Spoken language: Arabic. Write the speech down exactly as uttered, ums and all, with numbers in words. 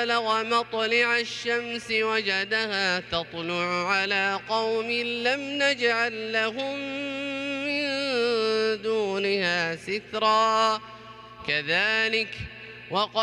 بلغ مطلع الشمس وجدها تطلع على قوم لم نجعل لهم من دونها سترا كذلك وقد